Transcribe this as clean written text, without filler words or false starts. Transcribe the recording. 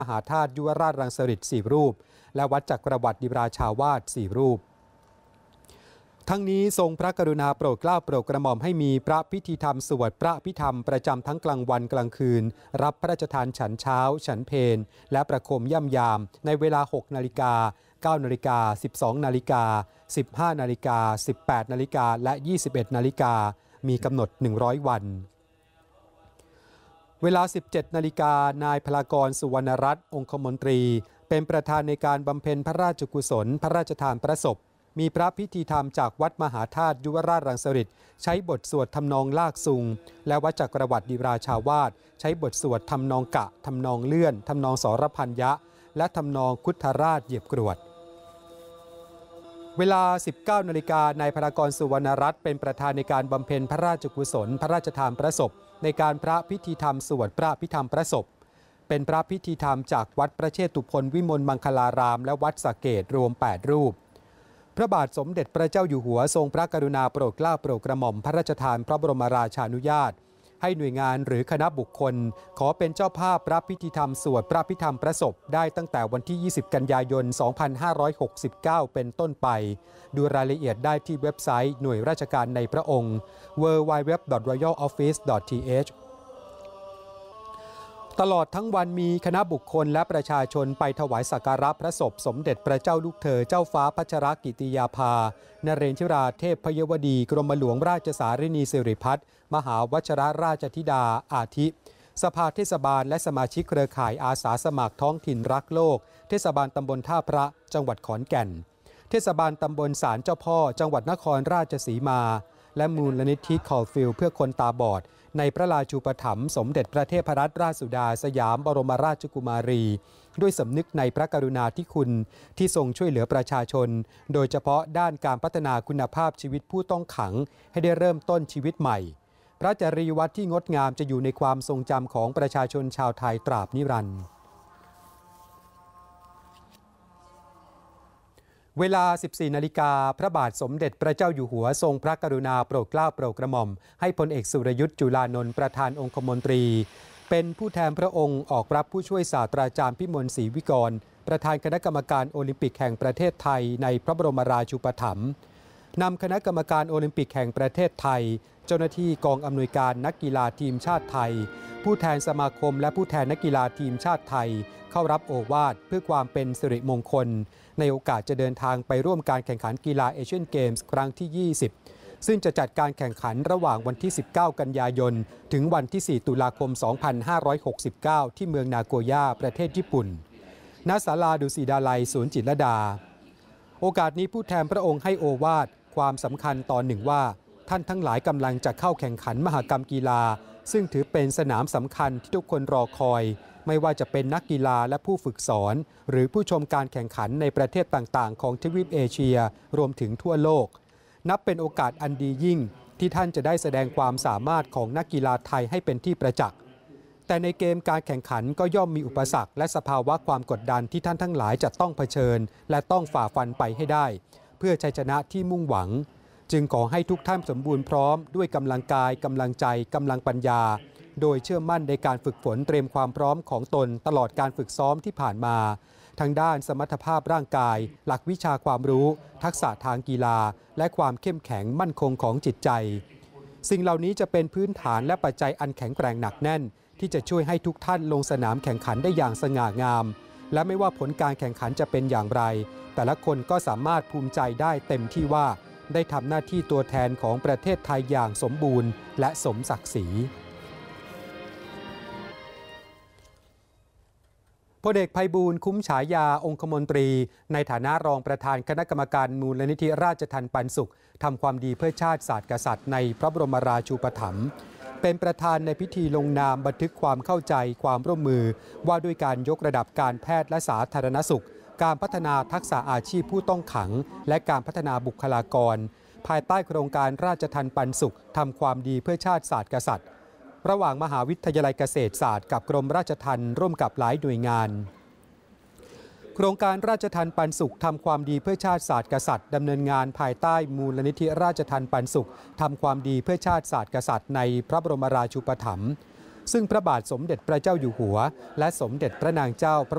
มหาธาตุยุวราชรังสฤษฎร์4 รูปและวัดจักรวรรดิราชาวาส4 รูปทั้งนี้ทรงพระกรุณาโปรดเกล้าโปรดกระหม่อมให้มีพระพิธีธรรมสวดพระพิธรรมประจำทั้งกลางวันกลางคืนรับพระราชทานฉันเช้าฉันเพลและประโคมย่ำยามในเวลา 6 นาฬิกา 9 นาฬิกา 12 นาฬิกา 15 นาฬิกา 18 นาฬิกาและ 21 นาฬิกามีกำหนด100 วันเวลา 17 นาฬิกานายพลากรสุวรรณรัตน์องคมนตรีเป็นประธานในการบำเพ็ญพระราชกุศลพระราชทานพระศพมีพระพิธีธรรมจากวัดมหาธาตุยุวราชรังสฤษฎร์ใช้บทสวดทำนองลากซุงและวัดจักรวรรดิราชาวาสใช้บทสวดทำนองกะทำนองเลื่อนทำนองสรพันยะและทำนองคุทธราชเหยียบกรวดเวลา 19 นาฬิกานายพลากรสุวรรณรัตน์เป็นประธานในการบำเพ็ญพระราชกุศลพระราชทานพระศพในการพระพิธีธรรมสวดพระพิธรรมพระศพเป็นพระพิธีธรรมจากวัดพระเชตุพนวิมลมังคลารามและวัดสะเกษรวม 8 รูปพระบาทสมเด็จพระเจ้าอยู่หัวทรงพระกรุณาโปรดเกล้าโปรดกระหม่อมพระราชทานพระบรมราชานุญาตให้หน่วยงานหรือคณะบุคคลขอเป็นเจ้าภาพพระพิธีธรรมสวดพระพิธรรมพระศพได้ตั้งแต่วันที่ 20 กันยายน 2569 เป็นต้นไปดูรายละเอียดได้ที่เว็บไซต์หน่วยราชการในพระองค์ www.royaloffice.th ตลอดทั้งวันมีคณะบุคคลและประชาชนไปถวายสักการะพระศพสมเด็จพระเจ้าลูกเธอเจ้าฟ้าพัชรกิติยาภานเรนทิราเทพพยวดีกรมหลวงราชสารินีสิริพัฒน์มหาวชิรราชธิดาอาทิสภาเทศบาลและสมาชิกเครือข่ายอาสาสมัครท้องถิ่นรักโลกเทศบาลตำบลท่าพระจังหวัดขอนแก่นเทศบาลตำบลศาลเจ้าพ่อจังหวัดนครราชสีมาและมูลนิธิคอลฟิลเพื่อคนตาบอดในพระราชูปถัมภ์สมเด็จพระเทพรัตนราชสุดาสยามบรมราชกุมารีด้วยสำนึกในพระกรุณาธิคุณที่ทรงช่วยเหลือประชาชนโดยเฉพาะด้านการพัฒนาคุณภาพชีวิตผู้ต้องขังให้ได้เริ่มต้นชีวิตใหม่พระจริยวัตรที่งดงามจะอยู่ในความทรงจำของประชาชนชาวไทยตราบนิรันดร์เวลา 14 นาฬิกาพระบาทสมเด็จพระเจ้าอยู่หัวทรงพระกรุณาโปรดเกล้าโปรดกระหม่อมให้พลเอกสุรยุทธ์จุลานนท์ประธานองคมนตรีเป็นผู้แทนพระองค์ออกรับผู้ช่วยศาสตราจารย์พิมลศรีวิกรประธานคณะกรรมการโอลิมปิกแห่งประเทศไทยในพระบรมราชูปถัมภ์นำคณะกรรมการโอลิมปิกแห่งประเทศไทยเจ้าหน้าที่กองอำนวยการนักกีฬาทีมชาติไทยผู้แทนสมาคมและผู้แทนนักกีฬาทีมชาติไทยเข้ารับโอวาทเพื่อความเป็นสิริมงคลในโอกาสจะเดินทางไปร่วมการแข่งขันกีฬาเอเชียนเกมส์ครั้งที่ 20ซึ่งจะจัดการแข่งขันระหว่างวันที่ 19 กันยายนถึงวันที่ 4 ตุลาคม 2569 ที่เมืองนาโกย่าประเทศญี่ปุ่นณศาลาดุสิตาลัยศูนย์จิตรลดาโอกาสนี้ผู้แทนพระองค์ให้โอวาทความสำคัญตอนหนึ่งว่าท่านทั้งหลายกำลังจะเข้าแข่งขันมหกรรมกีฬาซึ่งถือเป็นสนามสำคัญที่ทุกคนรอคอยไม่ว่าจะเป็นนักกีฬาและผู้ฝึกสอนหรือผู้ชมการแข่งขันในประเทศต่างๆของทวีปเอเชียรวมถึงทั่วโลกนับเป็นโอกาสอันดียิ่งที่ท่านจะได้แสดงความสามารถของนักกีฬาไทยให้เป็นที่ประจักษ์แต่ในเกมการแข่งขันก็ย่อมมีอุปสรรคและสภาวะความกดดันที่ท่านทั้งหลายจะต้องเผชิญและต้องฝ่าฟันไปให้ได้เพื่อชัยชนะที่มุ่งหวังจึงขอให้ทุกท่านสมบูรณ์พร้อมด้วยกำลังกายกำลังใจกำลังปัญญาโดยเชื่อมั่นในการฝึกฝนเตรียมความพร้อมของตนตลอดการฝึกซ้อมที่ผ่านมาทั้งด้านสมรรถภาพร่างกายหลักวิชาความรู้ทักษะทางกีฬาและความเข้มแข็งมั่นคงของจิตใจสิ่งเหล่านี้จะเป็นพื้นฐานและปัจจัยอันแข็งแกร่งหนักแน่นที่จะช่วยให้ทุกท่านลงสนามแข่งขันได้อย่างสง่างามและไม่ว่าผลการแข่งขันจะเป็นอย่างไรแต่ละคนก็สามารถภูมิใจได้เต็มที่ว่าได้ทำหน้าที่ตัวแทนของประเทศไทยอย่างสมบูรณ์และสมศักดิ์ศรีพลเอกไพบูลย์คุ้มฉายาองคมนตรีในฐานะรองประธานคณะกรรมการมูลนิธิราชทัณฑ์ปันสุขทำความดีเพื่อชาติศาสตร์กษัตริย์ในพระบรมราชูปถัมภ์เป็นประธานในพิธีลงนามบันทึกความเข้าใจความร่วมมือว่าด้วยการยกระดับการแพทย์และสาธารณสุขการพัฒนาทักษะอาชีพผู้ต้องขังและการพัฒนาบุคลากรภายใต้โครงการราชทัณฑ์ปันสุขทำความดีเพื่อชาติศาสตร์กษัตริย์ระหว่างมหาวิทยาลัยเกษตรศาสตร์กับกรมราชทัณฑ์ร่วมกับหลายหน่วยงานโครงการราชทัณฑ์ปันสุขทำความดีเพื่อชาติศาสตร์กษัตริย์ดำเนินงานภายใต้มูลนิธิราชทัณฑ์ปันสุขทำความดีเพื่อชาติศาสตร์กษัตริย์ในพระบรมราชูปถัมภ์ซึ่งพระบาทสมเด็จพระเจ้าอยู่หัวและสมเด็จพระนางเจ้าพระ